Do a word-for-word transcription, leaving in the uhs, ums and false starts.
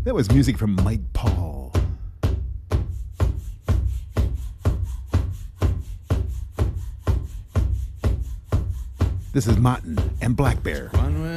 That was music from Mike Paul. This is Martin and Black Bear.